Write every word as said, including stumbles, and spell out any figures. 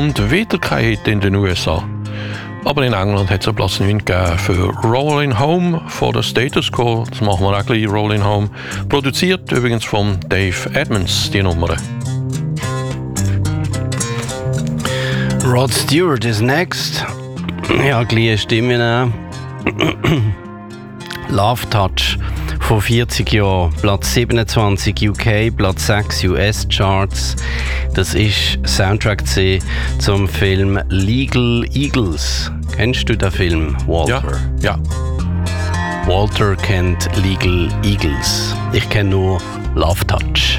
und wieder kein Hit in den U S A. Aber in England hat es einen Platz neun gegeben für Rollin' Home von der Status Quo. Das machen wir auch gleich, Rollin' Home. Produziert übrigens von Dave Edmonds, die Nummer. Rod Stewart is next. Ja, gleiche Stimme auch. Love Touch vor vierzig Jahren. Platz siebenundzwanzig U K, Platz sechs U S Charts. Das ist Soundtrack zum Film Legal Eagles. Kennst du den Film, Walter? Ja. ja. Walter kennt Legal Eagles. Ich kenne nur Love Touch.